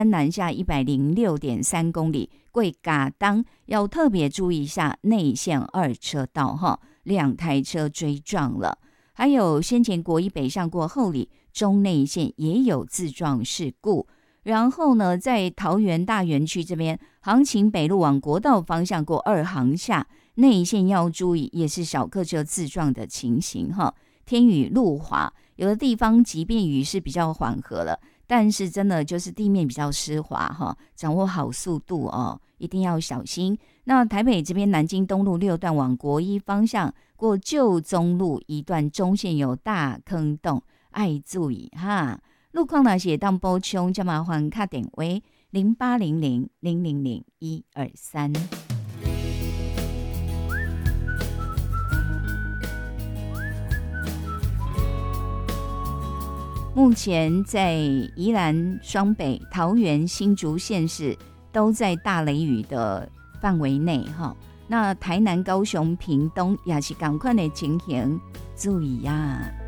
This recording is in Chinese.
南下106.3公里，过嘎当要特别注意一下内线2车道哈，2台车追撞了。还有先前国一北上过后里中内线也有自撞事故。然后呢，在桃园大园区这边，航勤北路往国道方向过2航下内线要注意，也是小客车自撞的情形哈。天雨路滑，有的地方即便雨势比较缓和了，但是真的就是地面比较湿滑哈，掌握好速度哦，一定要小心。那台北这边南京东路6段往国一方向过旧中路一段中线有大坑洞，爱注意哈。路况呢是当补充，就麻烦打电话0800000123。目前在宜兰、双北、桃园、新竹县市都在大雷雨的范围内哈。那台南、高雄、屏东也是赶快的情形，注意呀。